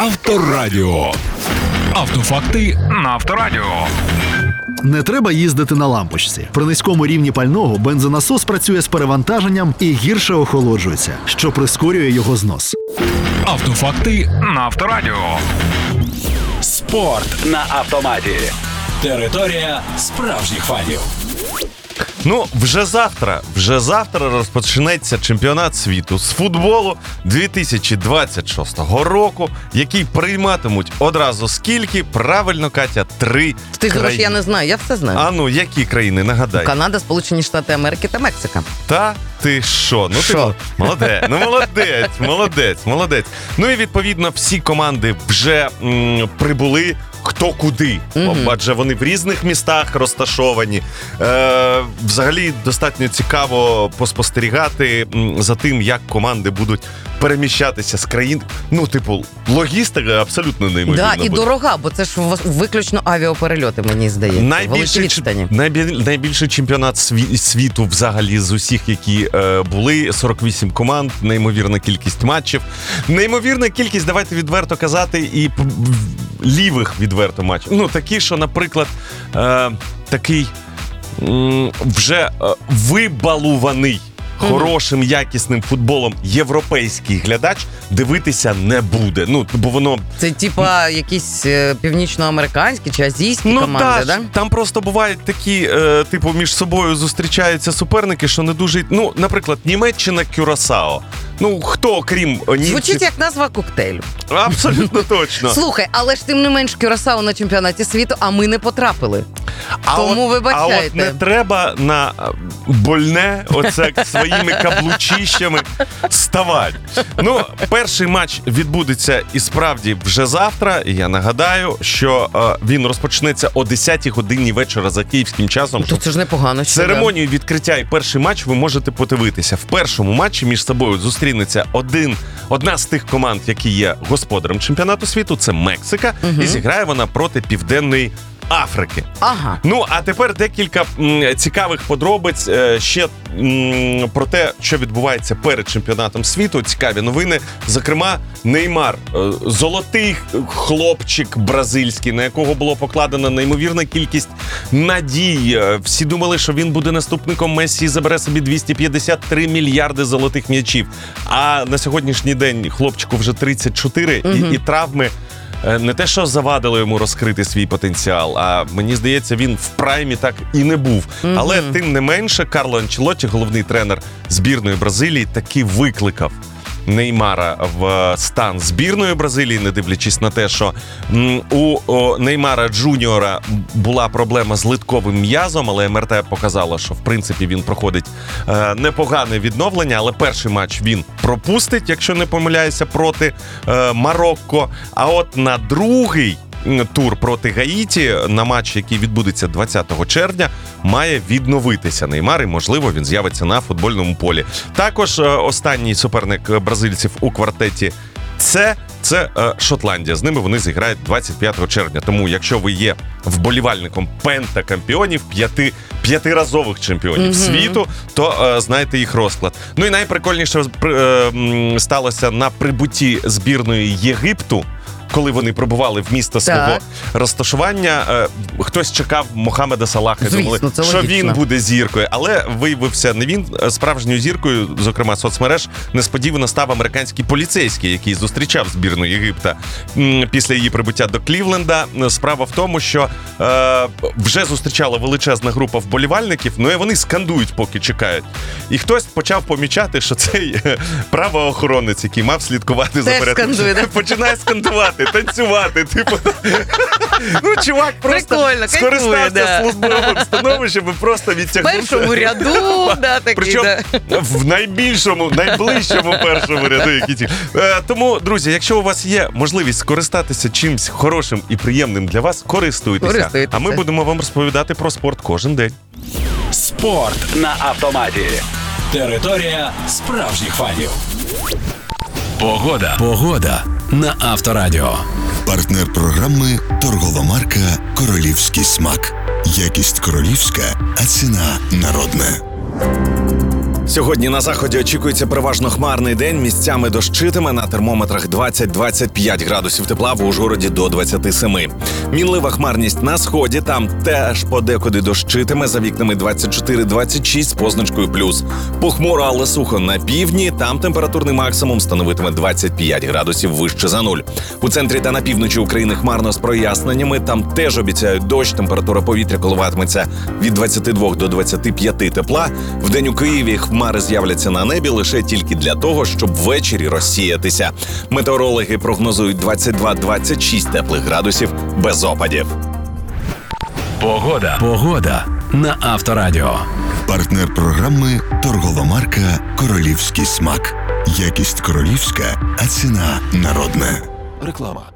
Авторадіо. Автофакти на Авторадіо. Не треба їздити на лампочці. При низькому рівні пального бензонасос працює з перевантаженням і гірше охолоджується, що прискорює його знос. Автофакти на Авторадіо. Спорт на автоматі. Територія справжніх фанів. Ну, вже завтра розпочнеться чемпіонат світу з футболу 2026 року, який прийматимуть одразу скільки? Правильно, Катя, 3 Ти країни. думаєш, я не знаю, я все знаю. А ну, які країни, нагадай? Канада, Сполучені Штати Америки та Мексика. Та ти що? Ну Що? ти молодець. Ну і відповідно всі команди вже прибули хто куди. Адже вони в різних містах розташовані. Взагалі достатньо цікаво поспостерігати за тим, як команди будуть переміщатися з країн. Ну, типу, логістика абсолютно неймовірна. Да, і буде. дорога, бо це ж виключно авіаперельоти, мені здається. Найбільший чемпіонат світу взагалі з усіх, які були. 48 команд, неймовірна кількість матчів. Неймовірна кількість, давайте відверто казати, і лівих відверто матчів. Ну, такі, що, наприклад, такий вже вибалуваний хорошим, якісним футболом європейський глядач дивитися не буде. Ну, бо воно... Це типа якісь північноамериканські чи азійські команди, да? Там просто бувають такі, типу, між собою зустрічаються суперники, що не дуже... Ну, наприклад, Німеччина, Кюрасао. Ну, хто, крім німців... Звучить як назва коктейлю. Абсолютно точно. Слухай, але ж тим не менш Кюрасао на чемпіонаті світу, а ми не потрапили. Тому вибачайте. А от не треба на больне оце своїми каблучищами ставати. Ну, перший матч відбудеться і справді вже завтра. І я нагадаю, що він розпочнеться о 10-й годині вечора за київським часом. То це ж непогано. Церемонію відкриття і перший матч ви можете подивитися. В першому матчі між собою зустрінеться одна з тих команд, які є господарем чемпіонату світу, це Мексика, і зіграє вона проти Південної Африки. Ага. Ну, а тепер декілька цікавих подробиць ще про те, що відбувається перед чемпіонатом світу. Цікаві новини. Зокрема, Неймар, золотий хлопчик бразильський, на якого було покладено неймовірна кількість надій. Всі думали, що він буде наступником Мессі і забере собі 253 мільярди золотих м'ячів. А на сьогоднішній день хлопчику вже 34, і травми не те, що завадили йому розкрити свій потенціал, а мені здається, він в праймі так і не був. Але тим не менше, Карло Анчелотті, головний тренер збірної Бразилії, таки викликав Неймара в стан збірної Бразилії, не дивлячись на те, що у Неймара Джуніора була проблема з литковим м'язом, але МРТ показало, що в принципі він проходить непогане відновлення, але перший матч він пропустить, якщо не помиляюся, проти Марокко. А от на другий тур проти Гаїті, на матч, який відбудеться 20 червня, має відновитися Неймар, і, можливо, він з'явиться на футбольному полі. Також останній суперник бразильців у квартеті це Шотландія. З ними вони зіграють 25 червня. Тому, якщо ви є вболівальником пентакампіонів, п'ятиразових чемпіонів світу, то знаєте їх розклад. Ну і найприкольніше сталося на прибутті збірної Єгипту, коли вони прибували в місто свого розташування, хтось чекав Мохаммеда Салаха, думали, що він буде зіркою. Але виявився не він. Справжньою зіркою, зокрема соцмереж, несподівано став американський поліцейський, який зустрічав збірну Єгипта після її прибуття до Клівленда. Справа в тому, що вже зустрічала величезна група вболівальників, ну і вони скандують, поки чекають. І хтось почав помічати, що цей правоохоронець, який мав слідкувати за порядком, починає скандувати, танцювати, типу. Ну, чувак просто скористався службовим становищем і просто відтягнувся. В першому ряду, такий, причому в найближчому першому ряду. Тому, друзі, якщо у вас є можливість скористатися чимсь хорошим і приємним для вас, користуйтеся. А ми будемо вам розповідати про спорт кожен день. Спорт на автоматі. Територія справжніх фанів. Погода на Авторадіо. Партнер програми торгова марка «Королівський смак». Якість королівська, а ціна народна. Сьогодні на заході очікується переважно хмарний день, місцями дощитиме, на термометрах 20-25 градусів тепла, в Ужгороді до 27. Мінлива хмарність на сході, там теж подекуди дощитиме, за вікнами 24-26 з позначкою плюс. Похмуро, але сухо на півдні, там температурний максимум становитиме 25 градусів вище за нуль. У центрі та на півночі України хмарно з проясненнями, там теж обіцяють дощ, температура повітря коливатиметься від 22 до 25 тепла. Вдень у Києві хмари з'являться на небі лише тільки для того, щоб ввечері розсіятися. Метеорологи прогнозують 22-26 теплих градусів без опадів. Погода на Авторадіо. Партнер програми торгова марка «Королівський смак». Якість королівська, а ціна народна. Реклама.